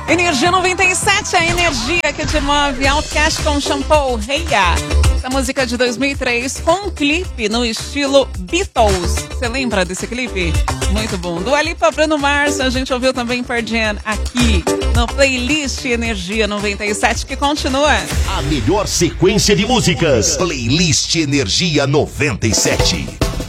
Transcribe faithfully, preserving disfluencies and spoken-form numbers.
Energia noventa e sete, a energia que te move. Outcast com Shampoo, Hey Ya. Essa música de dois mil e três com um clipe no estilo Beatles. Você lembra desse clipe? Muito bom. Dua Lipa, Bruno Mars, a gente ouviu também Pearl Jam aqui no Playlist Energia noventa e sete, que continua. A melhor sequência de músicas. Playlist Energia noventa e sete.